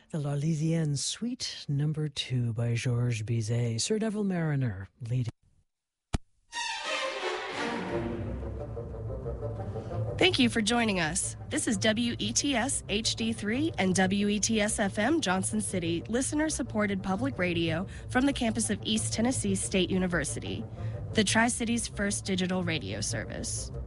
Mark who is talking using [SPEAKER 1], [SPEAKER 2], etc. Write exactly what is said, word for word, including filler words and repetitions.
[SPEAKER 1] The L'Arlésienne Suite Number Two by Georges Bizet. Sir Neville Mariner leading.
[SPEAKER 2] Thank you for joining us. This is W E T S H D three and W E T S F M Johnson City, listener-supported public radio from the campus of East Tennessee State University, the Tri-City's first digital radio service.